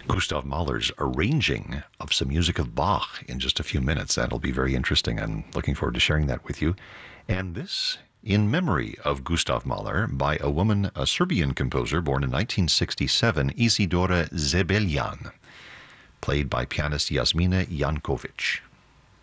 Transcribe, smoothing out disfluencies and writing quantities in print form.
Gustav Mahler's arranging of some music of Bach in just a few minutes. That'll be very interesting. I'm looking forward to sharing that with you. And this in memory of Gustav Mahler by a woman, a Serbian composer born in 1967, Isidora Zebeljan, played by pianist Yasmina Jankovic.